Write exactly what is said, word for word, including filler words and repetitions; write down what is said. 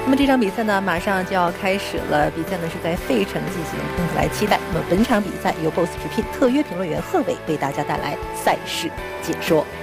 那么这场比赛呢，马上就要开始了。比赛呢是在费城进行，共同来期待。那么本场比赛由 B O S S 直聘特约评论员贺伟为大家带来赛事解说。